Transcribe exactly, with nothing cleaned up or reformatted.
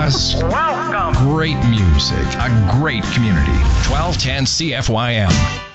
Plus, Welcome. great music, a great community. twelve ten C F Y M.